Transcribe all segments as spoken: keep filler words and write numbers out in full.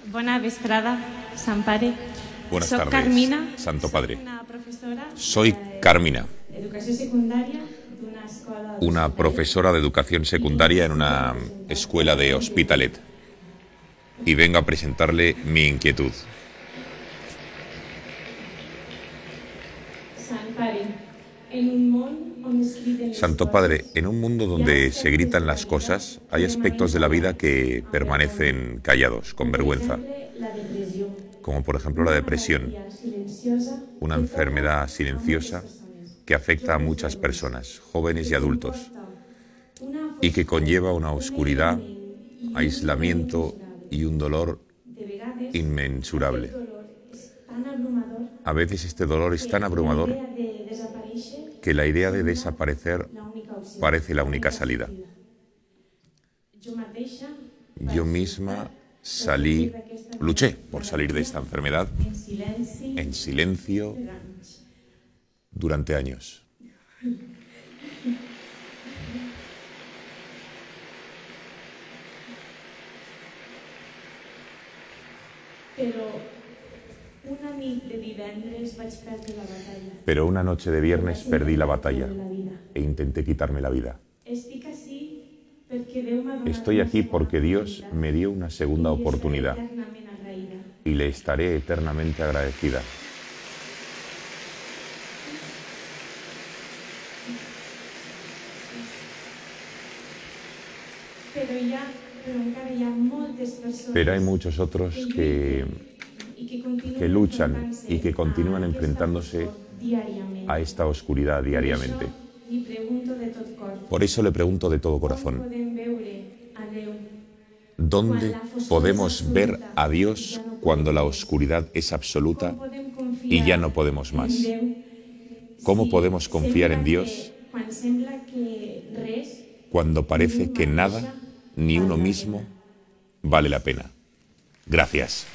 Bona vesprada, Sant Pare. Buenas Soc tardes, Carmina, Santo Padre. Soc una profesora Soy de Carmina, educació secundària d'una escola de una Hospitalet. profesora de educación secundaria en una escuela de Hospitalet, y vengo a presentarle mi inquietud. Sant Pare, en un món on es criden les Santo coses, Padre, en un mundo donde se gritan las cosas, hay aspectos de la vida que permanecen callados, con vergüenza, la depressió, como por ejemplo la depresión, malaltia silenciosa una que enfermedad toca silenciosa a moltes persones, que afecta a joves i muchas adults, personas, jóvenes y que adultos, comporta una y que foscor, conlleva una un oscuridad, aïllament i un aislamiento dolor immesurable. y un dolor De vegades, inmensurable. aquest dolor és tan abrumador A veces este dolor es tan que abrumador la idea de desaparèixer que la idea de sembla desaparecer la única opció, parece la la única única salida. sortida. Jo mateixa Yo vaig misma lluitar per salí, sortir d'aquesta luché malaltia por salir de esta enfermedad en silenci en silencio per anys. durante años. Però una nit de divendres vaig perdre la batalla. Pero una noche de viernes perdí la batalla De la vida. e intenté quitarme la vida. Estic ací perquè Déu m'ha donat Estoy una aquí segona porque Dios oportunitat me dio una segunda i li estaré oportunidad eternament agraïda. y le estaré eternamente agradecida. Però, hi ha, però encara hi ha moltes persones Pero hay muchos otros que, i que, continuen que luchan enfrontant-se y que continúan a aquesta enfrentándose foscor diàriament. a esta oscuridad diariamente. Per això li pregunto de tot cor, Por eso le pregunto de todo com corazón, podem veure a Déu ¿dónde podemos ver a Dios cuando la oscuridad es absoluta com podem confiar y ya no podemos más? en Déu ¿Cómo si podemos confiar en sembla Dios que, quan sembla que res cuando parece que nada, ni uno mismo, vale la pena? Gracias.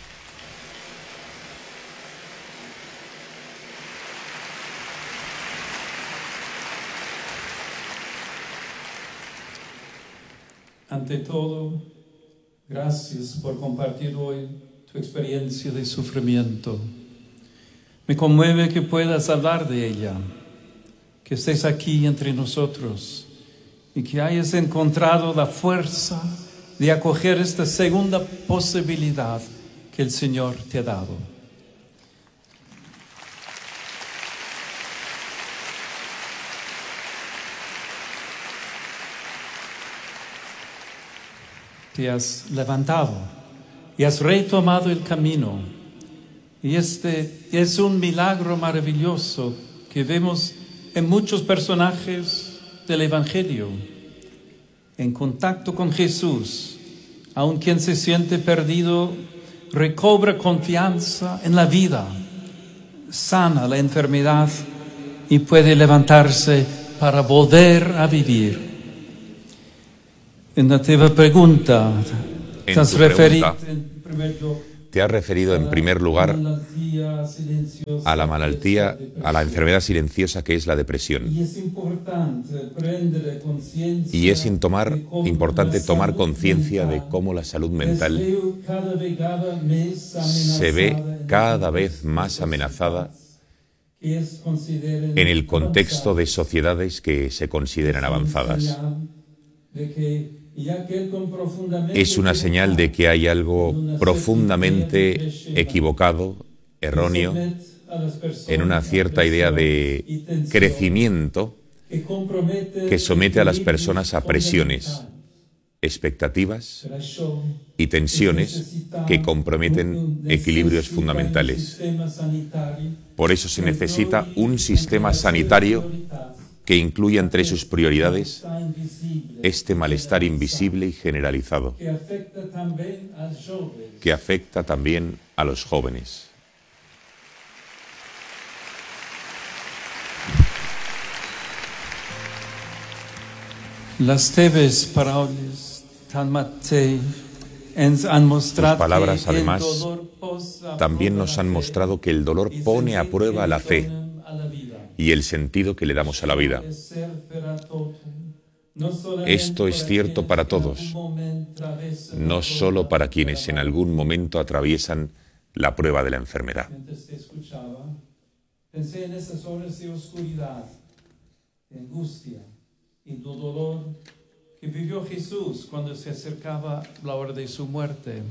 Ante todo, gracias por compartir hoy tu experiencia de sufrimiento. Me conmueve que puedas hablar de ella, que estés aquí entre nosotros y que hayas encontrado la fuerza de acoger esta segunda posibilidad que el Señor te ha dado. Te has levantado y has retomado el camino. Y este es un milagro maravilloso que vemos en muchos personajes del Evangelio. En contacto con Jesús, aun quien se siente perdido, recobra confianza en la vida, sana la enfermedad y puede levantarse para volver a vivir. En la teva pregunta, En te has tu referido pregunta, en primer lugar Te has referido en primer lugar malaltia silenciosa a la malaltía, a la enfermedad silenciosa que es la depresión. Y es importante prendere conciencia Y es sin tomar, de cómo importante la tomar salud conciencia de mental cómo la salud es mental cada vegada más se ve amenazada en cada la vez más amenazada que es considerada en el contexto avanzada. de sociedades que se consideran avanzadas. Señal de que ya que con profundamente Es una señal de que hay algo profundamente equivocado, erróneo, en una cierta idea de crecimiento que somete a las personas a presiones, expectativas y tensiones que comprometen equilibrios fundamentales. Por eso se necesita un sistema sanitario que incluya entre sus prioridades este malestar invisible y generalizado, que afecta también a los jóvenes. Las teves paraules tan matei ens han Tus mostrado palabras, que el además, dolor posa a también prueba nos la han fe mostrado que el dolor y pone a sentir prueba que la fe donen a la vida. y el sentido que le damos a la vida. Esto es cierto para todos, no solo para quienes en algún momento atraviesan la prueba de la enfermedad. Mientras te escuchaba, pensé en esas horas de oscuridad, de angustia y de dolor que vivió Jesús cuando se acercaba la hora de su muerte.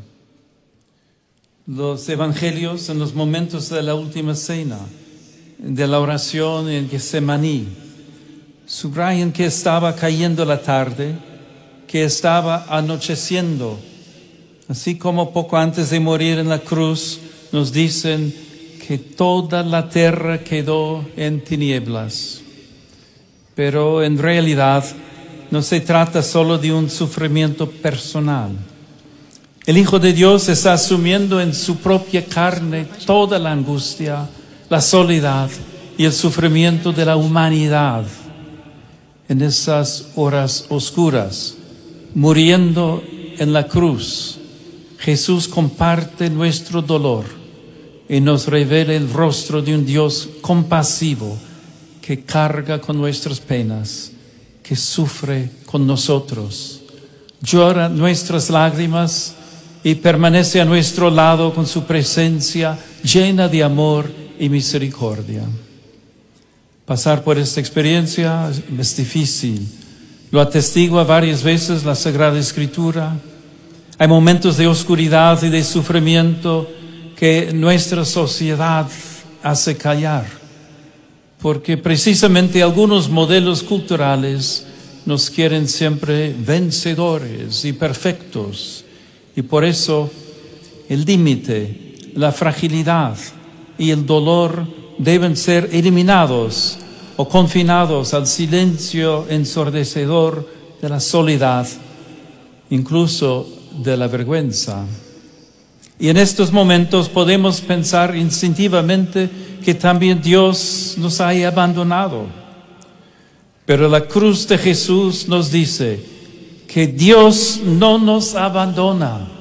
Los evangelios en los momentos de la última cena, de la oración en Getsemaní, subrayan que estaba cayendo la tarde, que estaba anocheciendo. Así como poco antes de morir en la cruz nos dicen que toda la tierra quedó en tinieblas. Pero en realidad no se trata solo de un sufrimiento personal. El Hijo de Dios está asumiendo en su propia carne toda la angustia, la soledad y el sufrimiento de la humanidad. En esas horas oscuras, muriendo en la cruz, Jesús comparte nuestro dolor y nos revela el rostro de un Dios compasivo que carga con nuestras penas, que sufre con nosotros, llora nuestras lágrimas y permanece a nuestro lado con su presencia llena de amor y misericordia. Pasar por esta experiencia es difícil. Lo atestigua varias veces la Sagrada Escritura. Hay momentos de oscuridad y de sufrimiento que nuestra sociedad hace callar, porque precisamente algunos modelos culturales nos quieren siempre vencedores y perfectos, y por eso el límite, la fragilidad y el dolor deben ser eliminados o confinados al silencio ensordecedor de la soledad, incluso de la vergüenza. Y en estos momentos podemos pensar instintivamente que también Dios nos haya abandonado. Pero la cruz de Jesús nos dice que Dios no nos abandona.